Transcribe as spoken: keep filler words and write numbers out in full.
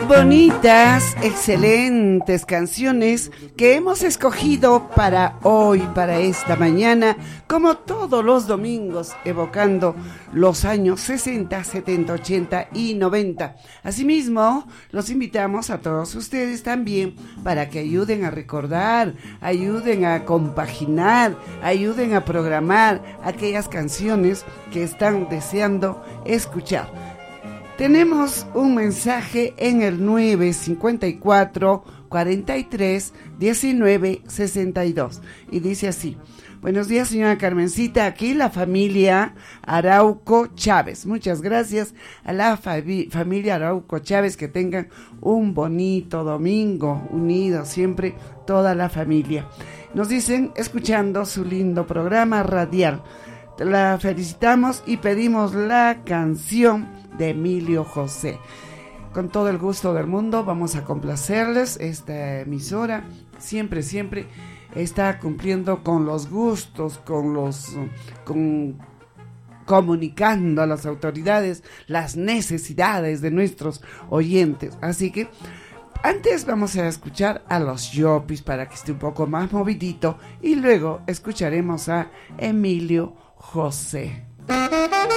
Bonitas, excelentes canciones que hemos escogido para hoy, para esta mañana, como todos los domingos, evocando los años sesenta, setenta, ochenta y noventa. Asimismo, los invitamos a todos ustedes también para que ayuden a recordar, ayuden a compaginar, ayuden a programar aquellas canciones que están deseando escuchar. Tenemos un mensaje en el nueve cincuenta y cuatro, cuarenta y tres, diecinueve, sesenta y dos y dice así: buenos días, señora Carmencita, aquí la familia Arauco Chávez. Muchas gracias a la fabi- familia Arauco Chávez, que tengan un bonito domingo, unidos siempre toda la familia. Nos dicen, escuchando su lindo programa radial, la felicitamos y pedimos la canción de Emilio José. Con todo el gusto del mundo vamos a complacerles. Esta emisora siempre, siempre está cumpliendo con los gustos, con los, con, comunicando a las autoridades las necesidades de nuestros oyentes. Así que antes vamos a escuchar a los Yopis para que esté un poco más movidito y luego escucharemos a Emilio José.